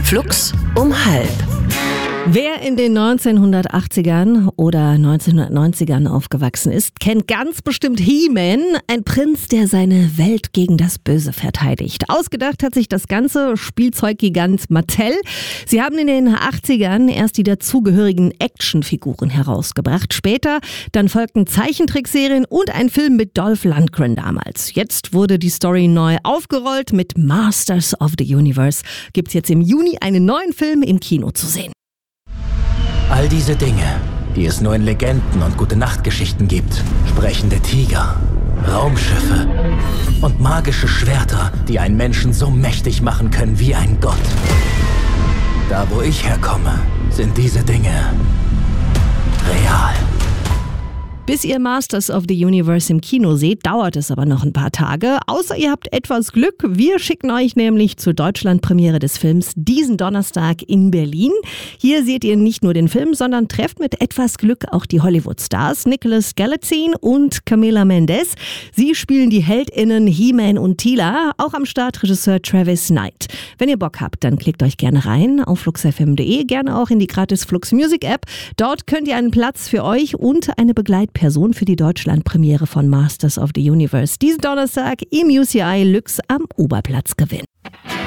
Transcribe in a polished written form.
Flux um 12:30. Wer in den 1980ern oder 1990ern aufgewachsen ist, kennt ganz bestimmt He-Man, ein Prinz, der seine Welt gegen das Böse verteidigt. Ausgedacht hat sich das ganze Spielzeuggigant Mattel. Sie haben in den 80ern erst die dazugehörigen Actionfiguren herausgebracht. Später dann folgten Zeichentrickserien und ein Film mit Dolph Lundgren damals. Jetzt wurde die Story neu aufgerollt. Mit Masters of the Universe gibt's jetzt im Juni einen neuen Film im Kino zu sehen. All diese Dinge, die es nur in Legenden und Gute-Nacht-Geschichten gibt. Sprechende Tiger, Raumschiffe und magische Schwerter, die einen Menschen so mächtig machen können wie ein Gott. Da, wo ich herkomme, sind diese Dinge real. Bis ihr Masters of the Universe im Kino seht, dauert es aber noch ein paar Tage. Außer ihr habt etwas Glück. Wir schicken euch nämlich zur Deutschlandpremiere des Films diesen Donnerstag in Berlin. Hier seht ihr nicht nur den Film, sondern trefft mit etwas Glück auch die Hollywood-Stars Nicholas Galitzine und Camila Mendes. Sie spielen die HeldInnen He-Man und Teela. Auch am Start Regisseur Travis Knight. Wenn ihr Bock habt, dann klickt euch gerne rein auf fluxfm.de, gerne auch in die gratis Flux Music App. Dort könnt ihr einen Platz für euch und eine Begleitperson für die Deutschlandpremiere von Masters of the Universe diesen Donnerstag im UCI Lux am Oberplatz gewinnen.